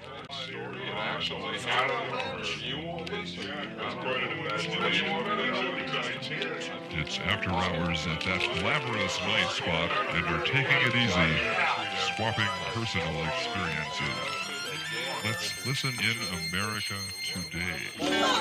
Story and actually, I don't know. You want this? That's quite an imagination. It's After Hours at that glamorous night spot, and you're taking it easy, swapping personal experiences. Let's listen in America today.